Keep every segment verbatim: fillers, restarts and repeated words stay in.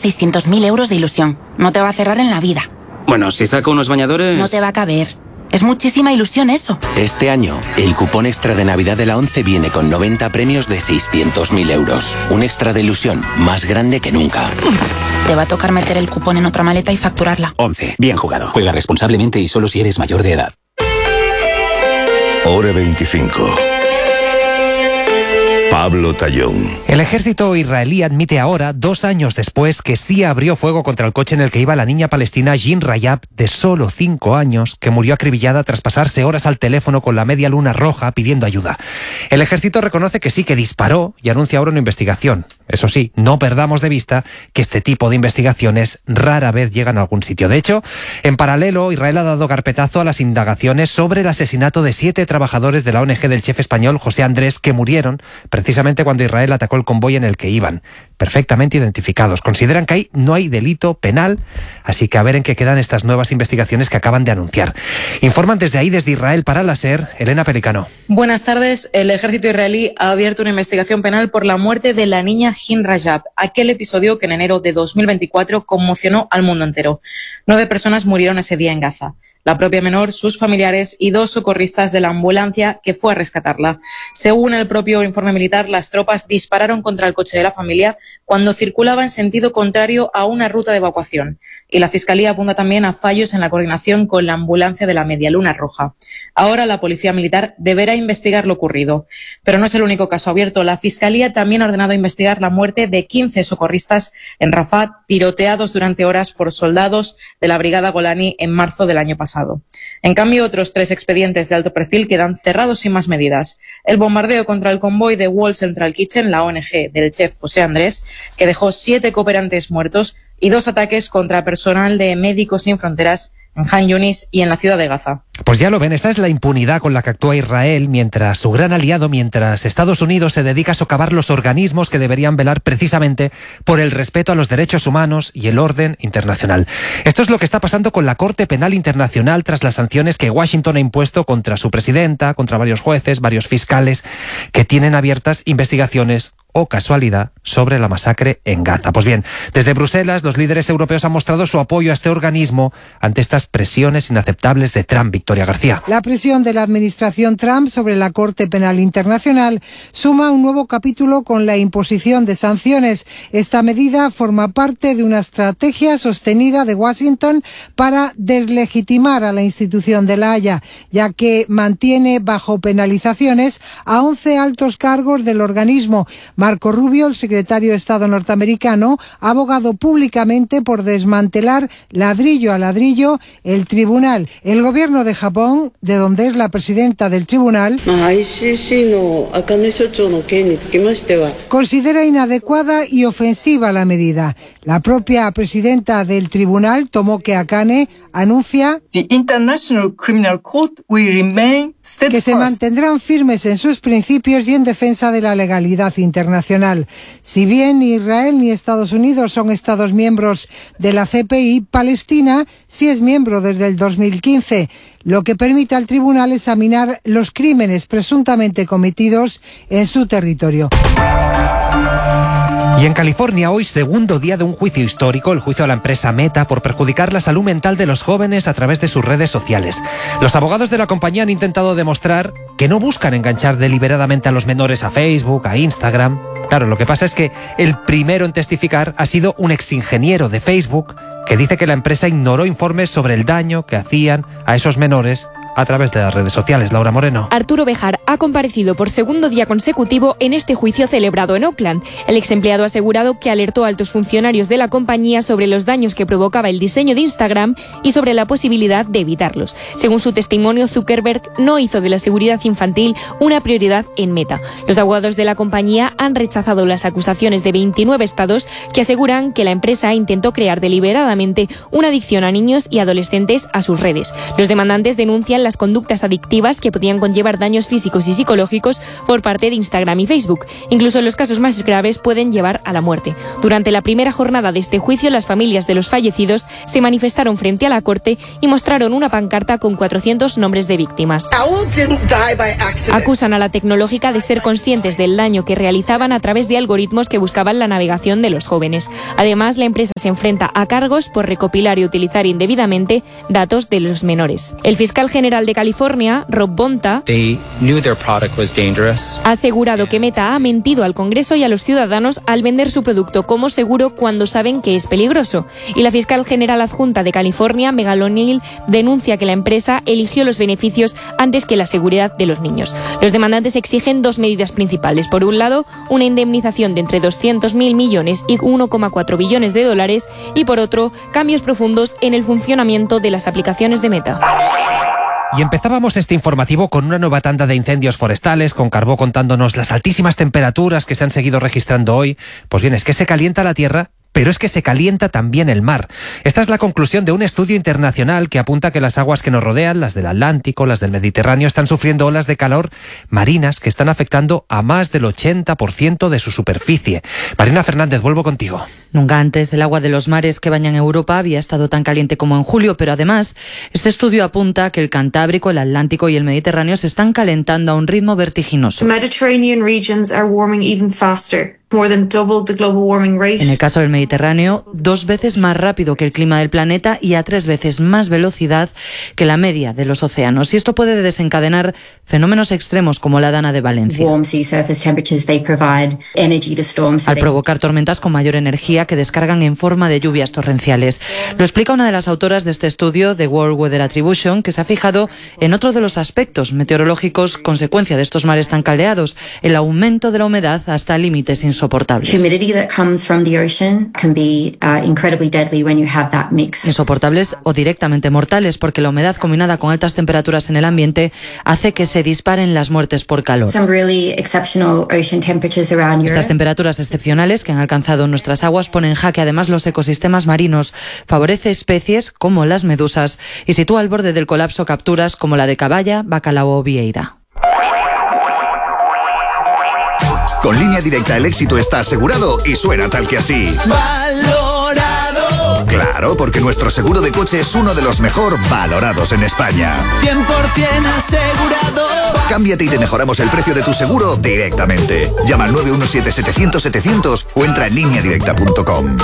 seiscientos mil euros de ilusión. No te va a cerrar en la vida. Bueno, si saco unos bañadores... No te va a caber. Es muchísima ilusión eso. Este año, el cupón extra de Navidad de la ONCE viene con noventa premios de seiscientos mil euros. Un extra de ilusión más grande que nunca. Te va a tocar meter el cupón en otra maleta y facturarla. ONCE. Bien jugado. Juega responsablemente y solo si eres mayor de edad. Hora veinticinco. Pablo Tallón. El ejército israelí admite ahora, dos años después, que sí abrió fuego contra el coche en el que iba la niña palestina Jin Rayab, de solo cinco años, que murió acribillada tras pasarse horas al teléfono con la Media Luna Roja pidiendo ayuda. El ejército reconoce que sí, que disparó y anuncia ahora una investigación. Eso sí, no perdamos de vista que este tipo de investigaciones rara vez llegan a algún sitio. De hecho, en paralelo, Israel ha dado carpetazo a las indagaciones sobre el asesinato de siete trabajadores de la O N G del chef español José Andrés, que murieron precisamente cuando Israel atacó el convoy en el que iban, perfectamente identificados. Consideran que ahí no hay delito penal, así que a ver en qué quedan estas nuevas investigaciones que acaban de anunciar. Informan desde ahí, desde Israel para la SER, Elena Pelicano. Buenas tardes. El ejército israelí ha abierto una investigación penal por la muerte de la niña Jin Rayab, aquel episodio que en enero de dos mil veinticuatro conmocionó al mundo entero. Nueve personas murieron ese día en Gaza. La propia menor, sus familiares y dos socorristas de la ambulancia que fue a rescatarla. Según el propio informe militar, las tropas dispararon contra el coche de la familia cuando circulaba en sentido contrario a una ruta de evacuación. Y la Fiscalía apunta también a fallos en la coordinación con la ambulancia de la Media Luna Roja. Ahora la Policía Militar deberá investigar lo ocurrido. Pero no es el único caso abierto. La Fiscalía también ha ordenado investigar la muerte de quince socorristas en Rafah, tiroteados durante horas por soldados de la Brigada Golani en marzo del año pasado. En cambio, otros tres expedientes de alto perfil quedan cerrados sin más medidas. El bombardeo contra el convoy de Wall Central Kitchen, la O N G del chef José Andrés, que dejó siete cooperantes muertos, y dos ataques contra personal de Médicos Sin Fronteras en Han Yunis y en la ciudad de Gaza. Pues ya lo ven, esta es la impunidad con la que actúa Israel, mientras su gran aliado, mientras Estados Unidos se dedica a socavar los organismos que deberían velar precisamente por el respeto a los derechos humanos y el orden internacional. Esto es lo que está pasando con la Corte Penal Internacional tras las sanciones que Washington ha impuesto contra su presidenta, contra varios jueces, varios fiscales, que tienen abiertas investigaciones o casualidad sobre la masacre en Gaza. Pues bien, desde Bruselas los líderes europeos han mostrado su apoyo a este organismo ante estas presiones inaceptables de Trump. Victoria García. La presión de la administración Trump sobre la Corte Penal Internacional suma un nuevo capítulo con la imposición de sanciones. Esta medida forma parte de una estrategia sostenida de Washington para deslegitimar a la institución de La Haya, ya que mantiene bajo penalizaciones a once altos cargos del organismo. Marco Rubio, el secretario de Estado norteamericano, ha abogado públicamente por desmantelar ladrillo a ladrillo el tribunal. El gobierno de Japón, de donde es la presidenta del tribunal, considera inadecuada y ofensiva la medida. La propia presidenta del tribunal, Tomoke Akane, anuncia que se mantendrán firmes en sus principios y en defensa de la legalidad internacional. Si bien ni Israel ni Estados Unidos son Estados miembros de la C P I, Palestina sí es miembro desde el dos mil quince, lo que permite al tribunal examinar los crímenes presuntamente cometidos en su territorio. Y en California hoy, segundo día de un juicio histórico, el juicio a la empresa Meta por perjudicar la salud mental de los jóvenes a través de sus redes sociales. Los abogados de la compañía han intentado demostrar que no buscan enganchar deliberadamente a los menores a Facebook, a Instagram. Claro, lo que pasa es que el primero en testificar ha sido un exingeniero de Facebook que dice que la empresa ignoró informes sobre el daño que hacían a esos menores a través de las redes sociales. Laura Moreno. Arturo Bejar ha comparecido por segundo día consecutivo en este juicio celebrado en Oakland. El ex empleado ha asegurado que alertó a altos funcionarios de la compañía sobre los daños que provocaba el diseño de Instagram y sobre la posibilidad de evitarlos. Según su testimonio, Zuckerberg no hizo de la seguridad infantil una prioridad en Meta. Los abogados de la compañía han rechazado las acusaciones de veintinueve estados que aseguran que la empresa intentó crear deliberadamente una adicción a niños y adolescentes a sus redes. Los demandantes denuncian las conductas adictivas que podían conllevar daños físicos y psicológicos por parte de Instagram y Facebook. Incluso en los casos más graves pueden llevar a la muerte. Durante la primera jornada de este juicio, las familias de los fallecidos se manifestaron frente a la corte y mostraron una pancarta con cuatrocientos nombres de víctimas. Acusan a la tecnológica de ser conscientes del daño que realizaban a través de algoritmos que buscaban la navegación de los jóvenes. Además, la empresa se enfrenta a cargos por recopilar y utilizar indebidamente datos de los menores. El fiscal general de California, Rob Bonta, ha asegurado que Meta ha mentido al Congreso y a los ciudadanos al vender su producto como seguro cuando saben que es peligroso. Y la fiscal general adjunta de California, Megan O'Neill, denuncia que la empresa eligió los beneficios antes que la seguridad de los niños. Los demandantes exigen dos medidas principales. Por un lado, una indemnización de entre doscientos mil millones y uno coma cuatro billones de dólares y por otro, cambios profundos en el funcionamiento de las aplicaciones de Meta. Y empezábamos este informativo con una nueva tanda de incendios forestales, con Carbó contándonos las altísimas temperaturas que se han seguido registrando hoy. Pues bien, es que se calienta la tierra, pero es que se calienta también el mar. Esta es la conclusión de un estudio internacional que apunta que las aguas que nos rodean, las del Atlántico, las del Mediterráneo, están sufriendo olas de calor marinas que están afectando a más del ochenta por ciento de su superficie. Marina Fernández, vuelvo contigo. Nunca antes el agua de los mares que bañan Europa había estado tan caliente como en julio, pero además este estudio apunta que el Cantábrico, el Atlántico y el Mediterráneo se están calentando a un ritmo vertiginoso. The Mediterranean regions are warming even faster. More than double the global warming rate. En el caso del Mediterráneo, dos veces más rápido que el clima del planeta y a tres veces más velocidad que la media de los océanos. Y esto puede desencadenar fenómenos extremos como la Dana de Valencia. Warm sea surface temperatures, they provide energy to storms. Al provocar tormentas con mayor energía que descargan en forma de lluvias torrenciales. Lo explica una de las autoras de este estudio, The World Weather Attribution, que se ha fijado en otro de los aspectos meteorológicos consecuencia de estos mares tan caldeados, el aumento de la humedad hasta límites insoportables. Humidity that comes from the ocean can be uh, incredibly deadly when you have that mix. Insoportables o directamente mortales, porque la humedad combinada con altas temperaturas en el ambiente hace que se disparen las muertes por calor. Some really exceptional ocean temperatures around Europe. Estas temperaturas excepcionales que han alcanzado nuestras aguas ponen en jaque además los ecosistemas marinos, favorece especies como las medusas y sitúa al borde del colapso capturas como la de caballa, bacalao o vieira. Con Línea Directa el éxito está asegurado y suena tal que así. ¡Valorado! Claro, porque nuestro seguro de coche es uno de los mejor valorados en España. cien por ciento asegurado. Cámbiate y te mejoramos el precio de tu seguro directamente. Llama al nueve uno siete, setecientos, setecientos o entra en línea directa punto com.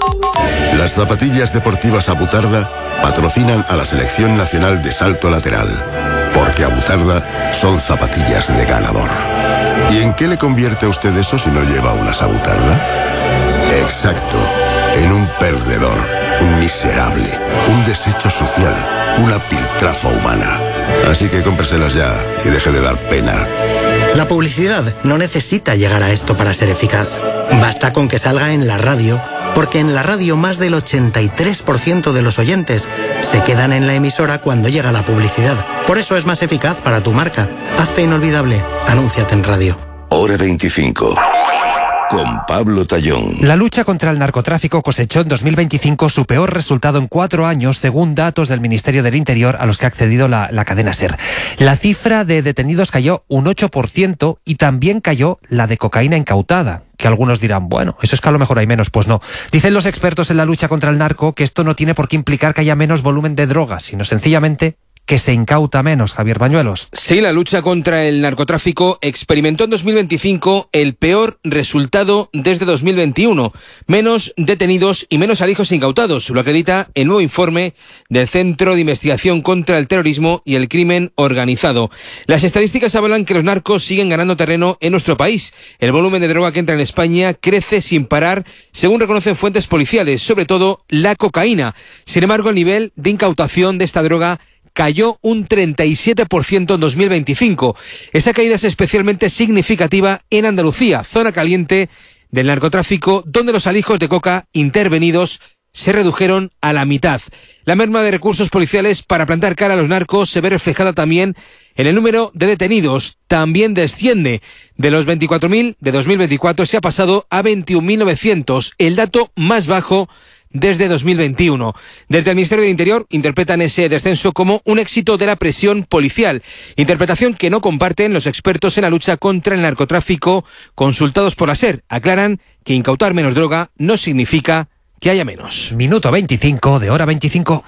Las zapatillas deportivas Abutarda patrocinan a la Selección Nacional de Salto Lateral. Porque Abutarda son zapatillas de ganador. ¿Y en qué le convierte a usted eso si no lleva una Abutarda? Exacto, en un perdedor, un miserable, un desecho social, una piltrafa humana. Así que cómpreselas ya y deje de dar pena. La publicidad no necesita llegar a esto para ser eficaz. Basta con que salga en la radio, porque en la radio más del ochenta y tres por ciento de los oyentes se quedan en la emisora cuando llega la publicidad. Por eso es más eficaz para tu marca. Hazte inolvidable. Anúnciate en radio. Hora veinticinco. Con Pablo Tallón. La lucha contra el narcotráfico cosechó en dos mil veinticinco su peor resultado en cuatro años, según datos del Ministerio del Interior a los que ha accedido la, la cadena SER. La cifra de detenidos cayó un ocho por ciento y también cayó la de cocaína incautada. Que algunos dirán, bueno, eso es que a lo mejor hay menos. Pues no. Dicen los expertos en la lucha contra el narco que esto no tiene por qué implicar que haya menos volumen de drogas, sino sencillamente que se incauta menos. Javier Bañuelos. Sí, la lucha contra el narcotráfico experimentó en dos mil veinticinco el peor resultado desde dos mil veintiuno. Menos detenidos y menos alijos incautados. Lo acredita el nuevo informe del Centro de Investigación contra el Terrorismo y el Crimen Organizado. Las estadísticas avalan que los narcos siguen ganando terreno en nuestro país. El volumen de droga que entra en España crece sin parar, según reconocen fuentes policiales, sobre todo la cocaína. Sin embargo, el nivel de incautación de esta droga cayó un treinta y siete por ciento en dos mil veinticinco. Esa caída es especialmente significativa en Andalucía, zona caliente del narcotráfico, donde los alijos de coca intervenidos se redujeron a la mitad. La merma de recursos policiales para plantar cara a los narcos se ve reflejada también en el número de detenidos. También desciende. De los veinticuatro mil de dos mil veinticuatro se ha pasado a veintiún mil novecientos, el dato más bajo desde dos mil veintiuno. Desde el Ministerio del Interior interpretan ese descenso como un éxito de la presión policial, interpretación que no comparten los expertos en la lucha contra el narcotráfico consultados por la SER. Aclaran que incautar menos droga no significa que haya menos. Minuto veinticinco de hora veinticinco.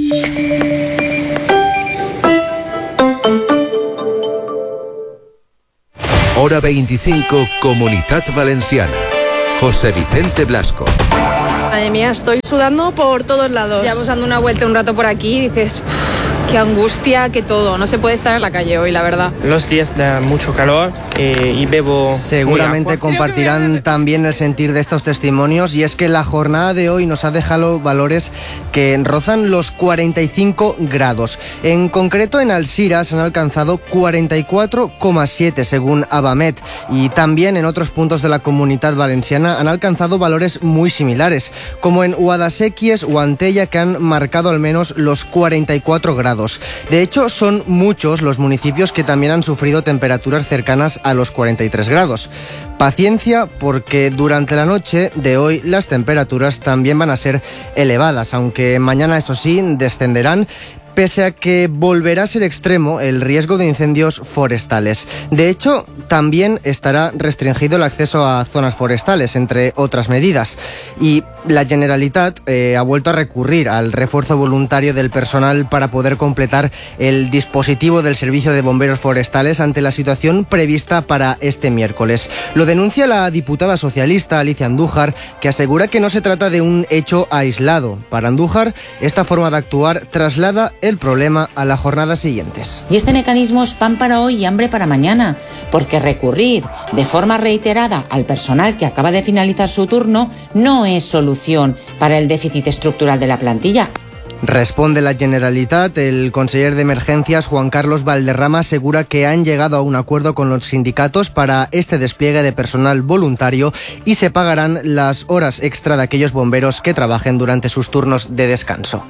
Hora veinticinco, Comunitat Valenciana. José Vicente Blasco. Madre mía, estoy sudando por todos lados. Llevamos dando una vuelta un rato por aquí y dices... Qué angustia, que todo. No se puede estar en la calle hoy, la verdad. Los días de mucho calor eh, y bebo... Seguramente compartirán también el sentir de estos testimonios, y es que la jornada de hoy nos ha dejado valores que rozan los cuarenta y cinco grados. En concreto en Alzira se han alcanzado cuarenta y cuatro coma siete según Abamet, y también en otros puntos de la Comunitat Valenciana han alcanzado valores muy similares, como en Guadasséquies o Antella, que han marcado al menos los cuarenta y cuatro grados. De hecho, son muchos los municipios que también han sufrido temperaturas cercanas a los cuarenta y tres grados. Paciencia, porque durante la noche de hoy las temperaturas también van a ser elevadas, aunque mañana, eso sí, descenderán, pese a que volverá a ser extremo el riesgo de incendios forestales. De hecho, también estará restringido el acceso a zonas forestales, entre otras medidas. Y la Generalitat eh, ha vuelto a recurrir al refuerzo voluntario del personal para poder completar el dispositivo del Servicio de Bomberos Forestales ante la situación prevista para este miércoles. Lo denuncia la diputada socialista Alicia Andújar, que asegura que no se trata de un hecho aislado. Para Andújar, esta forma de actuar traslada el problema a las jornadas siguientes. Y este mecanismo es pan para hoy y hambre para mañana, porque recurrir de forma reiterada al personal que acaba de finalizar su turno no es solución para el déficit estructural de la plantilla. Responde la Generalitat. El conseller de Emergencias, Juan Carlos Valderrama, asegura que han llegado a un acuerdo con los sindicatos para este despliegue de personal voluntario y se pagarán las horas extra de aquellos bomberos que trabajen durante sus turnos de descanso.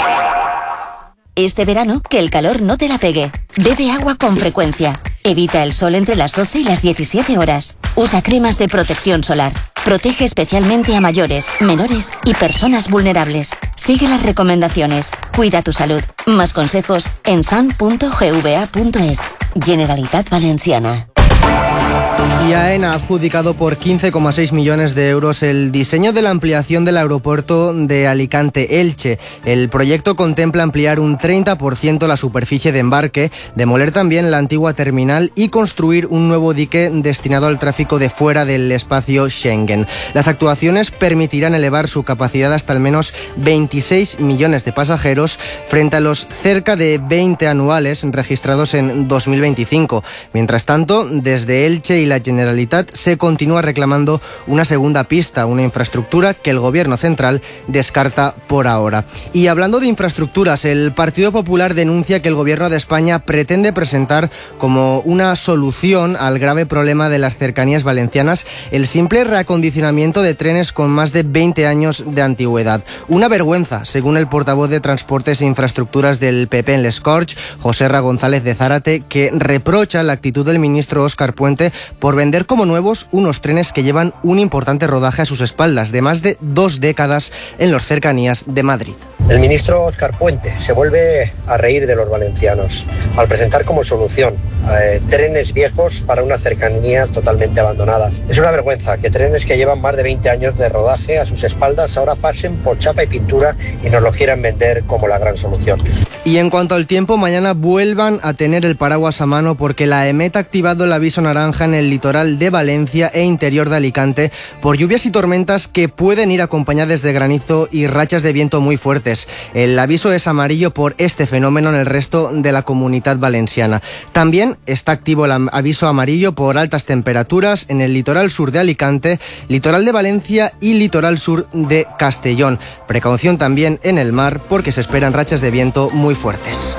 Este verano, que el calor no te la pegue. Bebe agua con frecuencia. Evita el sol entre las doce y las diecisiete horas. Usa cremas de protección solar. Protege especialmente a mayores, menores y personas vulnerables. Sigue las recomendaciones. Cuida tu salud. Más consejos en san punto gva punto es. Generalitat Valenciana. Y AENA ha adjudicado por quince coma seis millones de euros el diseño de la ampliación del aeropuerto de Alicante-Elche. El proyecto contempla ampliar un treinta por ciento la superficie de embarque, demoler también la antigua terminal y construir un nuevo dique destinado al tráfico de fuera del espacio Schengen. Las actuaciones permitirán elevar su capacidad hasta al menos veintiséis millones de pasajeros frente a los cerca de veinte anuales registrados en dos mil veinticinco. Mientras tanto, desde Elche y la Generalitat se continúa reclamando una segunda pista, una infraestructura que el Gobierno central descarta por ahora. Y hablando de infraestructuras, el Partido Popular denuncia que el Gobierno de España pretende presentar como una solución al grave problema de las cercanías valencianas el simple reacondicionamiento de trenes con más de veinte años de antigüedad. Una vergüenza, según el portavoz de Transportes e Infraestructuras del P P en Les Corts, José Ra González de Zárate, que reprocha la actitud del ministro Óscar Puente por vender como nuevos unos trenes que llevan un importante rodaje a sus espaldas de más de dos décadas en las cercanías de Madrid. El ministro Óscar Puente se vuelve a reír de los valencianos al presentar como solución eh, trenes viejos para unas cercanías totalmente abandonadas. Es una vergüenza que trenes que llevan más de veinte años de rodaje a sus espaldas ahora pasen por chapa y pintura y nos lo quieran vender como la gran solución. Y en cuanto al tiempo, mañana vuelvan a tener el paraguas a mano porque la EMET ha activado el aviso naranja en el litoral de Valencia e interior de Alicante por lluvias y tormentas que pueden ir acompañadas de granizo y rachas de viento muy fuertes. El aviso es amarillo por este fenómeno en el resto de la Comunitat Valenciana. También está activo el aviso amarillo por altas temperaturas en el litoral sur de Alicante, litoral de Valencia y litoral sur de Castellón. Precaución también en el mar porque se esperan rachas de viento muy fuertes.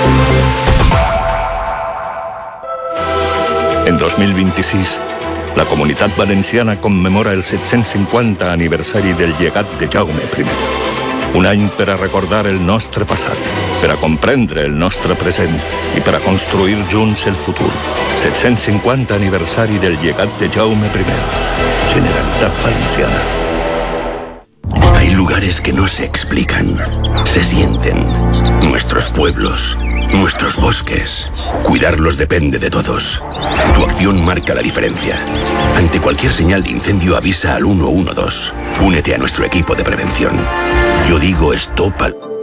En dos mil vint-i-sis, la Comunitat Valenciana commemora el set-cents cinquanta aniversari del llegat de Jaume primer. Un any per a recordar el nostre passat, per a comprendre el nostre present i per a construir junts el futur. set-cents cinquanta aniversari del llegat de Jaume primer. Generalitat Valenciana. Hay lugares que no se explican, se sienten. Nuestros pueblos, nuestros bosques. Cuidarlos depende de todos. Tu acción marca la diferencia. Ante cualquier señal de incendio avisa al uno uno dos. Únete a nuestro equipo de prevención. Yo digo stop al...